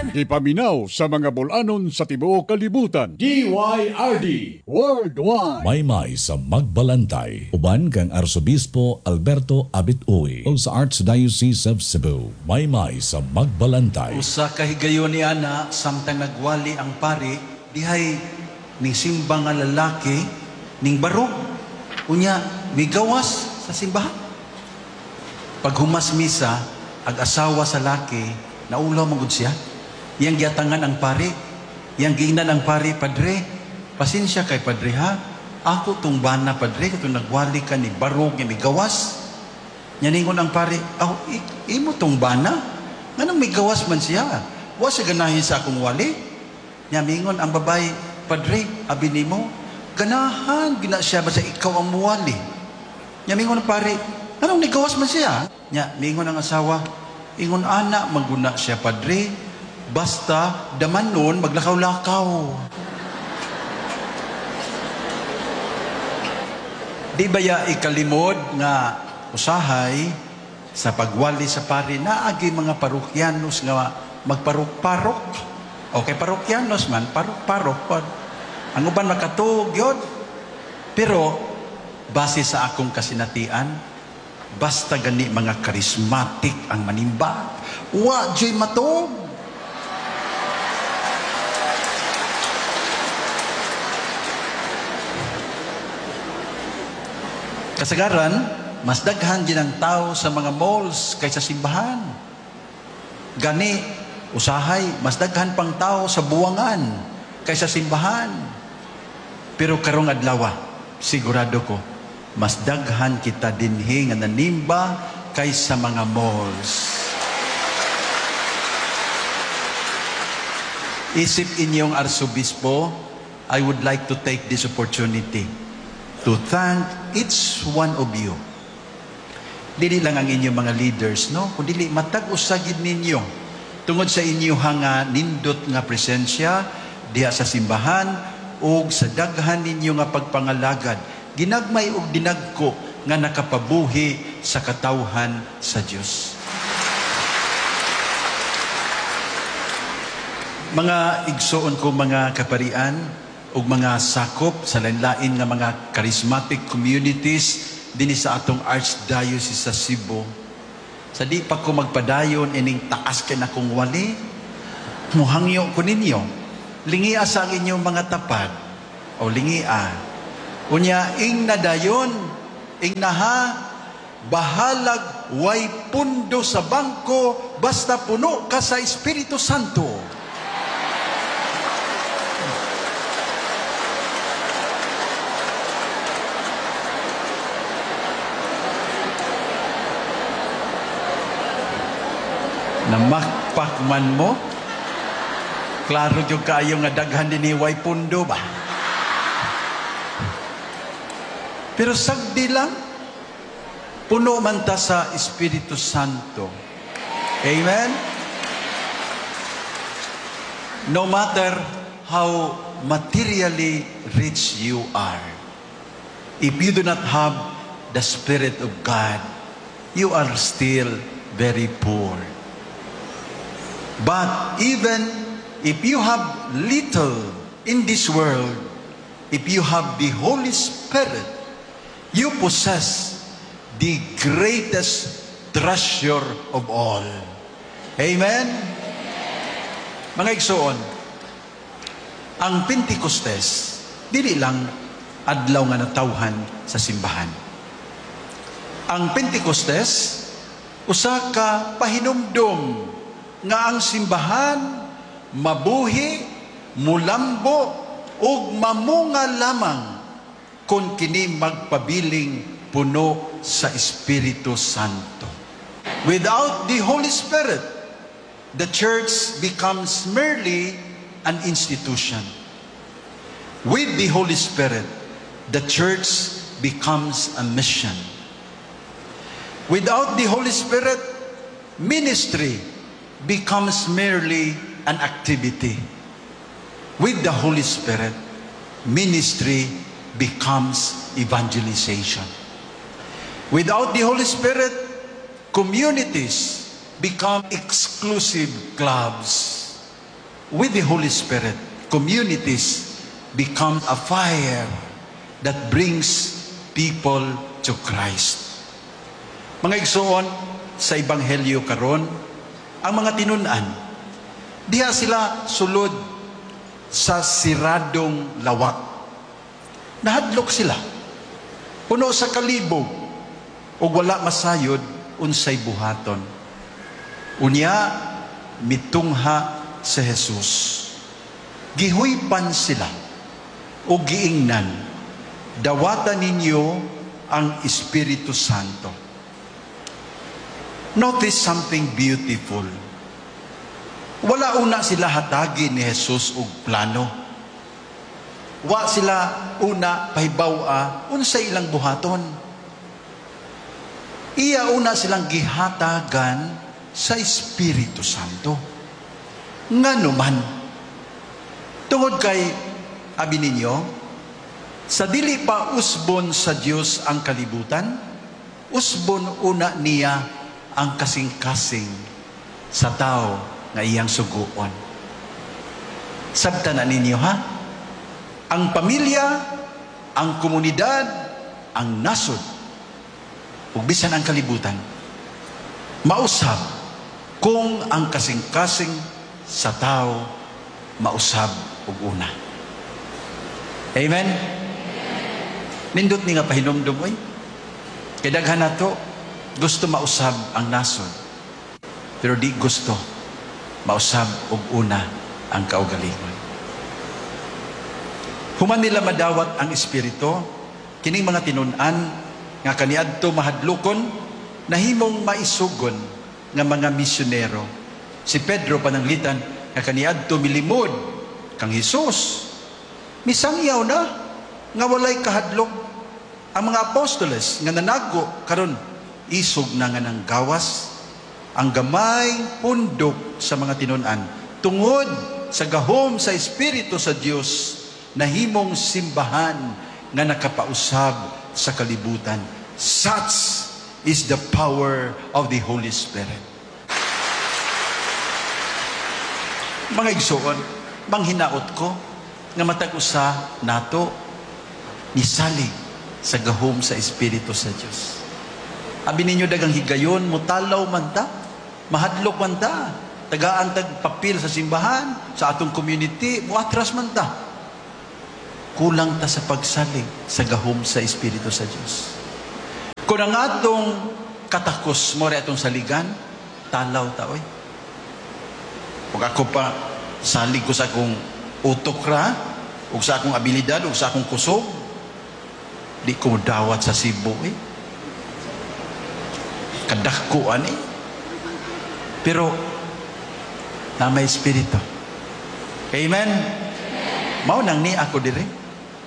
Gipaminaw sa mga bulanon sa tibuok kalibutan. DYRD Worldwide. Maymay sa Magbalantay. Uban kang Arsobispo Alberto Abit-Uy o sa Archdiocese of Cebu. Maymay sa Magbalantay. Usa ka higayon ni ana samtang nagwali ang pari dihay ning simba nga lalaki ning barog unya migawas sa simbahan. Pag humas misa ag asawa sa laki naulaw magud siya. Yang giatangan ang pari, yang giingnan ang pari, Padre, pasensya kay Padre ha. Ako tong bana Padre katong nagwali ka ni barog nga migawas. Nyaningon ang pari, imo tong bana? Nganong migawas man siya? Wa siya ganahin sa akong wali. Nyamingon ang babae, Padre, abi nimo, ganahan gina siya basta ikaw ang muwali. Nyamingon ang pari, nganong migawas man siya? Nyamingon ang asawa, ingon ana maguna siya Padre. Basta daman nun maglakaw-lakaw. Di ba ya ikalimod nga usahay sa pagwali sa pari na agi mga parokyanos nga magparok-parok? Okay, parokyanos man, parok-parok. Ang uban makatuog yun. Pero base sa akong kasinatian, basta gani mga charismatic ang manimba, wa joy matog. Kasagaran, mas daghan din ang tao sa mga malls kaysa simbahan. Gani, usahay, mas daghan pang tao sa buwangan kaysa simbahan. Pero karong adlaw, sigurado ko, mas daghan kita dinhi nga nanimba kaysa mga malls. Isip inyong Arsobispo, I would like to take this opportunity to thank each one of you. Dili lang ang inyong mga leaders, no? Kundi matag usagid ninyo tungod sa inyo nga nindot nga presensya diha sa simbahan ug sa daghan ninyo nga pagpangalagad. Ginagmay ug dinagko nga nakapabuhi sa katawhan sa Dios. Mga igsoon ko mga kaparian, ug mga sakop sa lain-lain nga mga charismatic communities dinhi sa atong Archdiocese sa Cebu. Sa di pa ko magpadayon ining taas kay nakong wali, muhangyo ko ninyo, lingia sa inyong mga tapad o lingia. Unya ing nadayon, ing naha, bahalag way pundo sa bangko basta puno ka sa Espiritu Santo. Na makpakman mo, klaro yung kayo nga daghan din way pundo ba? Pero sagdi lang, puno man ta sa Espiritu Santo. Amen? No matter how materially rich you are, if you do not have the Spirit of God, you are still very poor. But even if you have little in this world, if you have the Holy Spirit, you possess the greatest treasure of all. Amen? Mga igsoon, ang Pentecostes, dili lang adlaw nga natawhan sa simbahan. Ang Pentecostes, usa ka pahinumdom nga ang simbahan mabuhi, mulambo ug mamunga lamang kung kini magpabiling puno sa Espiritu Santo. Without the Holy Spirit, the church becomes merely an institution. With the Holy Spirit, the church becomes a mission. Without the Holy Spirit, ministry becomes merely an activity. With the Holy Spirit, ministry becomes evangelization. Without the Holy Spirit, communities become exclusive clubs. with the Holy Spirit, communities become a fire that brings people to Christ. Mga igsoon, sa Ebanghelyo karon, ang mga tinunan, diha sila sulod sa siradong lawak. Nahadlok sila, puno sa kalibog, o wala masayod, unsay buhaton. Unya, mitungha sa Jesus. Gihuypan sila, o giingnan, dawatan ninyo ang Espiritu Santo. Notice something beautiful. Wala una sila hatagi ni Jesus og plano. Wa sila una pahibaw unsa ilang buhaton. Iya una silang gihatagan sa Espiritu Santo. Ngano man, tungod kay abi ninyo, sa dili pa usbon sa Dios ang kalibutan, usbon una niya ang kasing-kasing sa tao nga iyang suguon. Sabta na ninyo ha? Ang pamilya, ang komunidad, ang nasod, ug bisan ang kalibutan, mausab kung ang kasing-kasing sa tao mausab ug una. Amen? Nindot ni nga pahinumdum oy. Kay daghan nato gusto mausab ang nasod, pero di gusto mausab og una ang kaugalingon. Human nila madawat ang Espiritu, kining mga tinunan nga kaniadto mahadlokon, nahimong maisugon nga mga misyonero. Si Pedro pananglitan nga kaniadto milimod kang Hesus, misangyaw na nga walay kahadlok. Ang mga apostoles nga nanago karon isog na nga ng gawas, ang gamay pundok sa mga tinunan tungod sa gahom sa Espiritu sa Dios, nahimong simbahan nga nakapausab sa kalibutan. Such is the power of the Holy Spirit. Mga igsoon, manghinaot ko nga matag usa nato nisalig sa gahom sa Espiritu sa Dios. Abi ninyo dagang higayon, mutalaw man ta, mahadlok man ta, tagaan tag papel sa simbahan, sa atong community, muatras man ta. Kulang ta sa pagsalig sa gahom sa Espiritu sa Dios. Kung ang atong katakos mo rin atong saligan, talaw ta oy. Kung ako pa salig ko sa akong utok ra, o sa akong abilidad, o sa akong kusog, di ko dawat sa Cebu kadakkuan pero na may Espiritu. Amen? Mao nang ni ako dire.